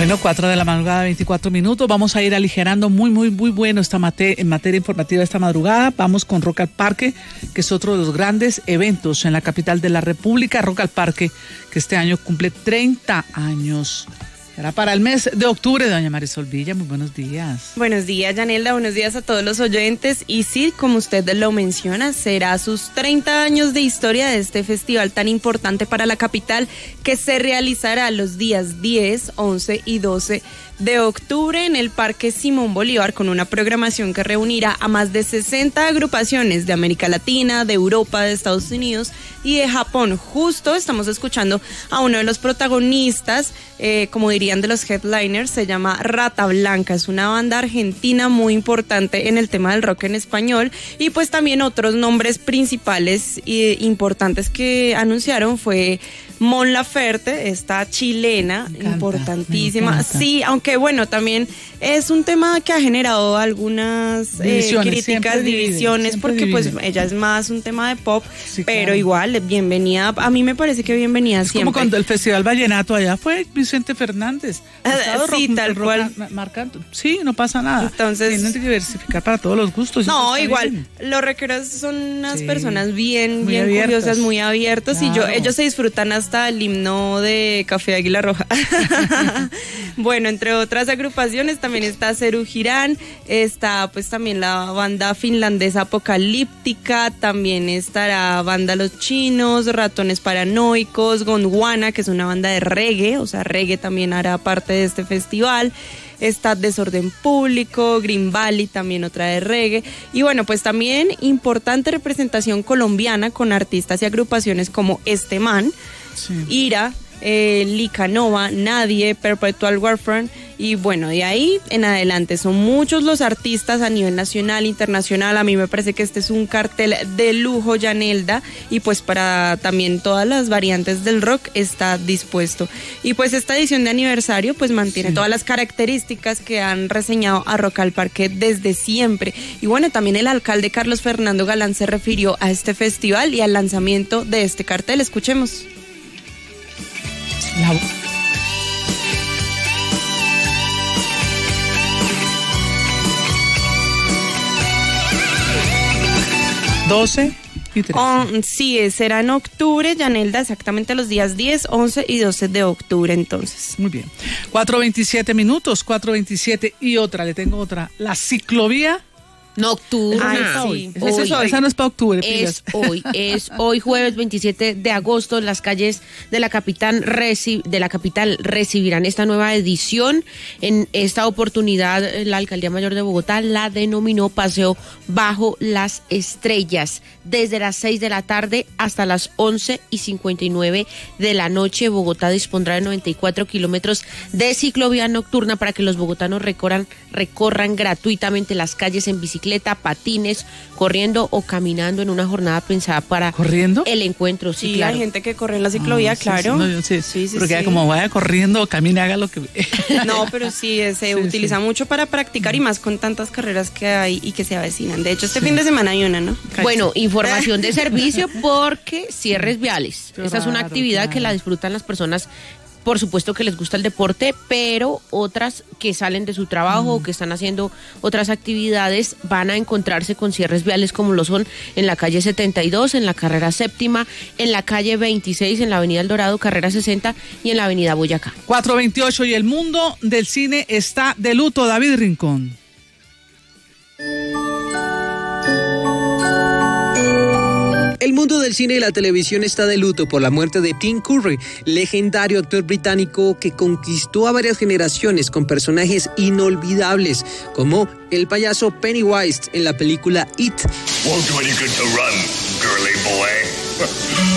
Bueno, 4 de la madrugada, 24 minutos. Vamos a ir aligerando muy bueno en materia informativa esta madrugada. Vamos con Rock al Parque, que es otro de los grandes eventos en la capital de la República. Rock al Parque, que este año cumple 30 años. Era para el mes de octubre, doña Marisol Villa, muy buenos días. Buenos días, Yanelda, buenos días a todos los oyentes. Y sí, como usted lo menciona, será sus 30 años de historia de este festival tan importante para la capital, que se realizará los días 10, 11 y 12 de octubre en el Parque Simón Bolívar, con una programación que reunirá a más de 60 agrupaciones de América Latina, de Europa, de Estados Unidos y de Japón. Justo estamos escuchando a uno de los protagonistas, como dirían de los headliners, se llama Rata Blanca, es una banda argentina muy importante en el tema del rock en español, y pues también otros nombres principales e importantes que anunciaron fue Mon Laferte, esta chilena, importantísima. Sí, aunque bueno, también es un tema que ha generado algunas críticas, divisiones, porque pues ella es más un tema de pop, sí, pero claro, igual, bienvenida. A mí me parece que bienvenida es siempre. Como cuando el Festival Vallenato allá fue Vicente Fernández. Sí, tal cual. Marcando. Sí, no pasa nada. Entonces, tienen que diversificar para todos los gustos. No, igual, bien. Los rockeros son unas personas bien curiosas, muy abiertos, claro, y ellos se disfrutan hasta el himno de Café Águila Roja. Bueno, entre otras agrupaciones también está Serú Girán, está pues también la banda finlandesa Apocalíptica, también estará banda Los Chinos, Ratones Paranoicos, Gondwana, que es una banda de reggae, o sea, reggae también hará parte de este festival. Está Desorden Público, Green Valley, también otra de reggae. Y bueno, pues también importante representación colombiana con artistas y agrupaciones como Este Man, sí, Ira, Licanova, Nadie, Perpetual Warfare, y bueno, de ahí en adelante son muchos los artistas a nivel nacional, internacional. A mí me parece que este es un cartel de lujo, Yanelda, y pues para también todas las variantes del rock está dispuesto. Y pues esta edición de aniversario pues mantiene todas las características que han reseñado a Rock al Parque desde siempre. Y bueno, también el alcalde Carlos Fernando Galán se refirió a este festival y al lanzamiento de este cartel. Escuchemos. La... 12 y 13. Sí, será en octubre, Yanelda, exactamente los días 10, 11 y 12 de octubre, entonces. Muy bien. 4:27 minutos, 4:27 y otra, le tengo otra. La ciclovía nocturna. Sí. Esa no es para octubre. Es hoy jueves 27 de agosto. Las calles de la capital recibirán esta nueva edición. En esta oportunidad, la Alcaldía Mayor de Bogotá la denominó Paseo Bajo las Estrellas. Desde las 6 de la tarde hasta las 11:59 de la noche, Bogotá dispondrá de 94 kilómetros de ciclovía nocturna para que los bogotanos recorran gratuitamente las calles en bicicleta, patines, corriendo o caminando en una jornada pensada para el encuentro. Sí, claro. Hay gente que corre en la ciclovía, claro. Sí, porque como vaya corriendo, camine, haga lo que... No, pero sí, se utiliza mucho para practicar, y más con tantas carreras que hay y que se avecinan. De hecho, este fin de semana hay una, ¿no? Bueno, información de servicio, porque cierres viales. Esa es una actividad que la disfrutan las personas, por supuesto, que les gusta el deporte, pero otras que salen de su trabajo o que están haciendo otras actividades van a encontrarse con cierres viales, como lo son en la calle 72, en la carrera séptima, en la calle 26, en la avenida El Dorado, carrera 60 y en la avenida Boyacá. 4:28 y el mundo del cine está de luto. David Rincón. El mundo del cine y la televisión está de luto por la muerte de Tim Curry, legendario actor británico que conquistó a varias generaciones con personajes inolvidables, como el payaso Pennywise en la película It. Won't do any good to run, girly boy.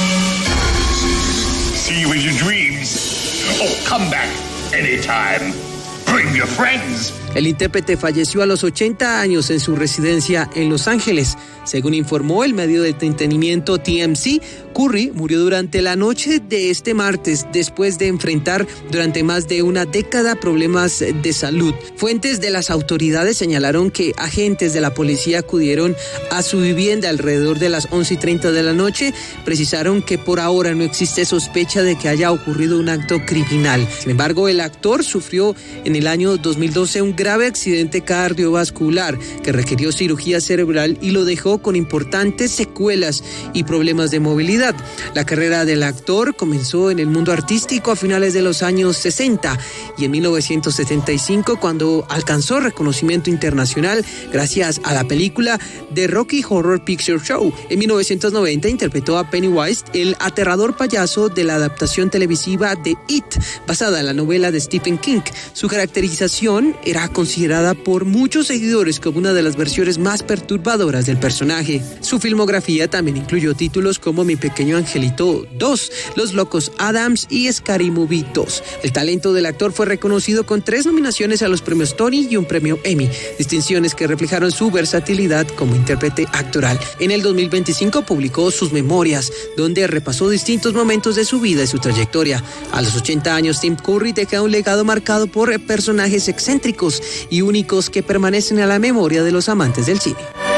See you in your dreams. Oh, come back anytime. Bring your friends. El intérprete falleció a los 80 años en su residencia en Los Ángeles. Según informó el medio de entretenimiento TMZ, Curry murió durante la noche de este martes después de enfrentar durante más de una década problemas de salud. Fuentes de las autoridades señalaron que agentes de la policía acudieron a su vivienda alrededor de las 11:30 de la noche. Precisaron que por ahora no existe sospecha de que haya ocurrido un acto criminal. Sin embargo, el actor sufrió en el año 2012 un grave accidente cardiovascular que requirió cirugía cerebral y lo dejó con importantes secuelas y problemas de movilidad. La carrera del actor comenzó en el mundo artístico a finales de los años 60 y en 1975 cuando alcanzó reconocimiento internacional gracias a la película The Rocky Horror Picture Show. En 1990 interpretó a Pennywise, el aterrador payaso de la adaptación televisiva de It, basada en la novela de Stephen King. Su caracterización era considerada por muchos seguidores como una de las versiones más perturbadoras del personaje. Su filmografía también incluyó títulos como Mi Pequeño Angelito 2, Los Locos Adams y Scary Movie 2. El talento del actor fue reconocido con 3 nominaciones a los premios Tony y un premio Emmy, distinciones que reflejaron su versatilidad como intérprete actoral. En el 2025 publicó sus memorias, donde repasó distintos momentos de su vida y su trayectoria. A los 80 años, Tim Curry deja un legado marcado por personajes excéntricos y únicos que permanecen a la memoria de los amantes del cine.